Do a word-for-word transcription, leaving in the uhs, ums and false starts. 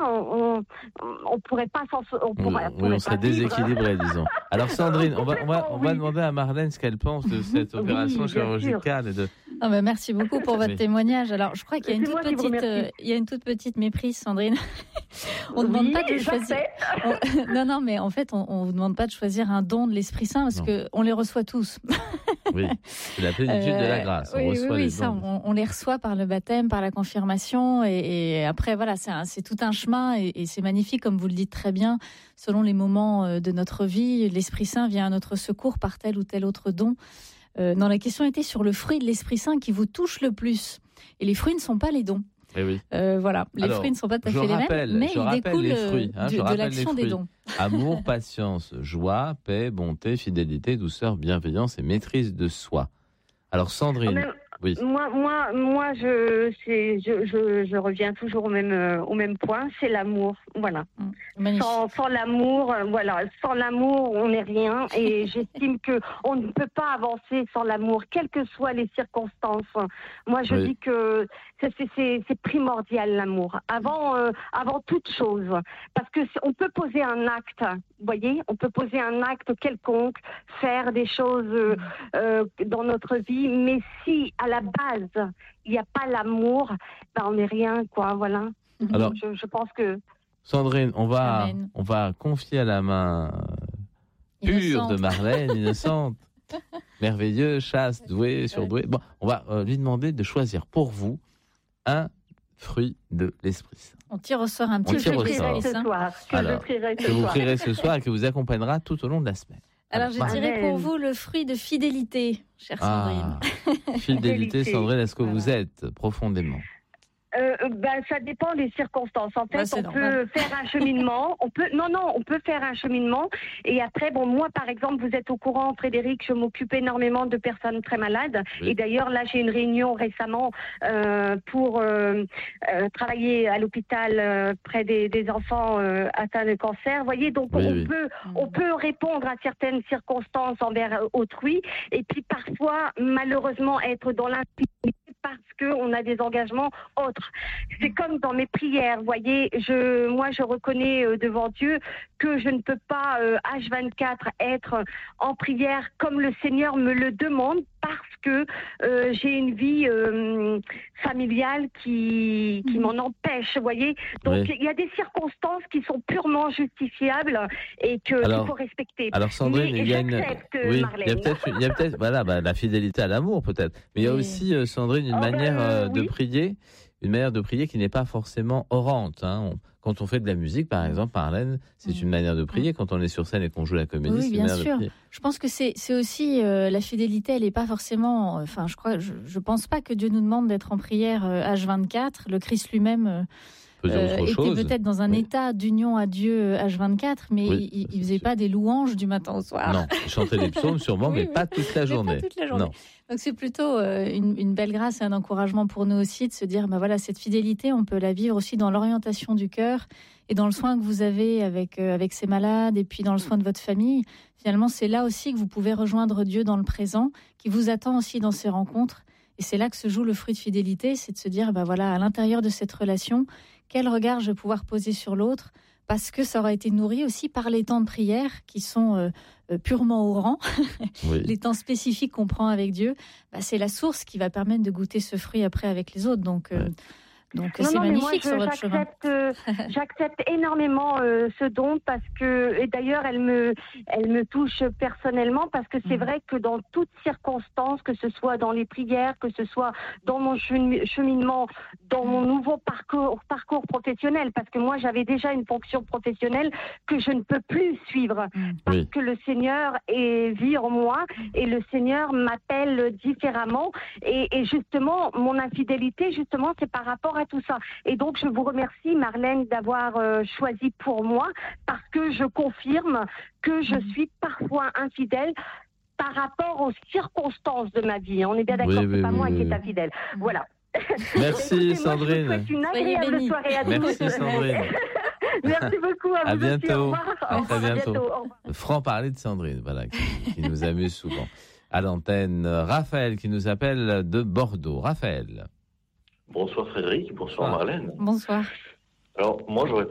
on on, on pourrait pas s'en on pourrait, oui, on serait déséquilibré, disons. Alors Sandrine, on va on va on va oui. demander à Marlène ce qu'elle pense de cette opération oui, chirurgicale et de Oh ben merci beaucoup pour votre oui. témoignage. Alors, je crois qu'il y a une toute petite, euh, il y a une toute petite méprise, Sandrine. on ne oui, demande pas de choisir. On... Non, non, mais en fait, on ne vous demande pas de choisir un don de l'Esprit Saint parce que on les reçoit tous. Oui, c'est la plénitude euh, de la grâce. On oui, reçoit oui, les oui, ça, on, on les reçoit par le baptême, par la confirmation, et, et après, voilà, c'est, un, c'est tout un chemin, et, et c'est magnifique, comme vous le dites très bien, selon les moments de notre vie, l'Esprit Saint vient à notre secours par tel ou tel autre don. Euh, non, la question était sur le fruit de l'Esprit Saint qui vous touche le plus. Et les fruits ne sont pas les dons. Eh oui. Euh, voilà, les Alors, fruits ne sont pas tout à fait rappelle, les mêmes, mais ils découlent les fruits, hein, de, de l'action des dons. Amour, patience, joie, paix, bonté, fidélité, douceur, bienveillance et maîtrise de soi. Alors Sandrine, même, oui. Moi, moi, moi, je, c'est, je, je, je reviens toujours au même, euh, au même point, c'est l'amour. Voilà. Mmh. Sans, sans l'amour, euh, voilà, sans l'amour, on n'est rien. Et j'estime que on ne peut pas avancer sans l'amour, quelles que soient les circonstances. Moi, je oui. dis que c'est, c'est, c'est, c'est primordial l'amour, avant, euh, avant toute chose, parce que on peut poser un acte. Vous voyez, on peut poser un acte quelconque, faire des choses euh, euh, dans notre vie, mais si à la base il n'y a pas l'amour, ben on n'est rien, quoi. Voilà. Alors, je, je pense que Sandrine, on va, Amen. on va confier à la main pure innocente. de Marlène, innocente, merveilleuse, chaste, douée, surdouée. Bon, on va euh, lui demander de choisir pour vous un fruit de l'Esprit Saint. On tire au sort un petit fruit de l'Esprit Saint. Que Alors, je prierai ce que vous soir. prierez ce soir et que vous accompagnera tout au long de la semaine. Alors, j'ai tiré pour vous le fruit de fidélité, chère Sandrine. Ah, fidélité, Sandrine, est-ce que voilà. vous êtes profondément ? Euh, ben, ça dépend des circonstances. En fait, bah, on normal. peut faire un cheminement. On peut, non, non, on peut faire un cheminement. Et après, bon, moi, par exemple, vous êtes au courant, Frédéric, je m'occupe énormément de personnes très malades. Oui. Et d'ailleurs, là, j'ai une réunion récemment euh, pour euh, euh, travailler à l'hôpital euh, près des, des enfants euh, atteints de cancer. Vous voyez, donc oui, on oui. peut, on peut répondre à certaines circonstances envers autrui. Et puis parfois, malheureusement, être dans l'intimité parce qu'on a des engagements autres. C'est comme dans mes prières, vous voyez, je, moi je reconnais euh, devant Dieu que je ne peux pas euh, H vingt-quatre être en prière comme le Seigneur me le demande parce que euh, j'ai une vie euh, familiale qui, qui m'en empêche, vous voyez. Donc il oui. y a des circonstances qui sont purement justifiables et que, alors, qu'il faut respecter. Alors Sandrine, mais il y a une... Oui, Marlène. il y a peut-être, il y a peut-être voilà, bah, la fidélité à l'amour peut-être, mais il y a oui. aussi, euh, Sandrine, une oh, manière ben, euh, de oui. prier, une manière de prier qui n'est pas forcément orante. Hein. On, quand on fait de la musique, par exemple, Marlène, c'est mmh. une manière de prier. Quand on est sur scène et qu'on joue la comédie, oui, c'est une bien manière sûr. de prier. Je pense que c'est, c'est aussi euh, la fidélité. Elle n'est pas forcément. Enfin, je crois, je, je pense pas que Dieu nous demande d'être en prière euh, H vingt-quatre. Le Christ lui-même. Euh, Euh, était chose. peut-être dans un oui. état d'union à Dieu H vingt-quatre, mais oui, il ne faisait sûr. pas des louanges du matin au soir. Non, il chantait des psaumes sûrement, oui, mais, oui. Pas toute la journée. Mais pas toute la journée. Non. Donc c'est plutôt euh, une, une belle grâce et un encouragement pour nous aussi de se dire, bah voilà, cette fidélité, on peut la vivre aussi dans l'orientation du cœur et dans le soin que vous avez avec, euh, avec ces malades et puis dans le soin de votre famille. Finalement, c'est là aussi que vous pouvez rejoindre Dieu dans le présent, qui vous attend aussi dans ces rencontres. Et c'est là que se joue le fruit de fidélité, c'est de se dire, bah voilà, à l'intérieur de cette relation, quel regard je vais pouvoir poser sur l'autre, parce que ça aura été nourri aussi par les temps de prière qui sont euh, euh, purement au rang, oui. les temps spécifiques qu'on prend avec Dieu. Bah, c'est la source qui va permettre de goûter ce fruit après avec les autres. Donc, euh, ouais. donc non, c'est non, magnifique moi, je, sur votre j'accepte, chemin. Euh, j'accepte énormément euh, ce don parce que, et d'ailleurs, elle me, elle me touche personnellement parce que c'est mmh. vrai que dans toutes circonstances, que ce soit dans les prières, que ce soit dans mon cheminement, dans mon nouveau parcours, parcours professionnel, parce que moi, j'avais déjà une fonction professionnelle que je ne peux plus suivre mmh. parce oui. que le Seigneur est, vit en moi et le Seigneur m'appelle différemment et, et justement, mon infidélité, justement, c'est par rapport à tout ça. Et donc, je vous remercie, Marlène, d'avoir euh, choisi pour moi, parce que je confirme que je suis parfois infidèle par rapport aux circonstances de ma vie. On est bien d'accord, oui, c'est oui, pas oui, moi oui. qui est infidèle. Voilà. Merci, écoutez, Sandrine. Moi, je vous souhaite une agréable soirée à tous. Merci, Sandrine. Merci beaucoup. À, à vous bientôt. Aussi. Au revoir. À au très revoir. bientôt. bientôt. Franc parler de Sandrine, voilà, qui, qui nous amuse souvent. À l'antenne, Raphaël qui nous appelle de Bordeaux. Raphaël. Bonsoir Frédéric, bonsoir Marlène. Bonsoir. Alors moi j'aurais